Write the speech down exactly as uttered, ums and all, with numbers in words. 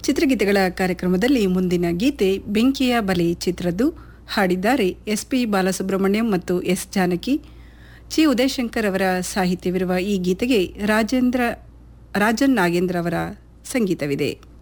ಚಿತ್ರಗೀತೆಗಳ ಕಾರ್ಯಕ್ರಮದಲ್ಲಿ ಮುಂದಿನ ಗೀತೆ ಬೆಂಕಿಯ ಬಲೆ ಚಿತ್ರದ್ದು. ಹಾಡಿದ್ದಾರೆ ಎಸ್ ಪಿ ಬಾಲಸುಬ್ರಹ್ಮಣ್ಯಂ ಮತ್ತು ಎಸ್ ಜಾನಕಿ. ಚಿ ಉದಯಶಂಕರ್ ಅವರ ಸಾಹಿತ್ಯವಿರುವ ಈ ಗೀತೆಗೆ ರಾಜೇಂದ್ರ ರಾಜನ್ ನಾಗೇಂದ್ರ ಅವರ ಸಂಗೀತವಿದೆ.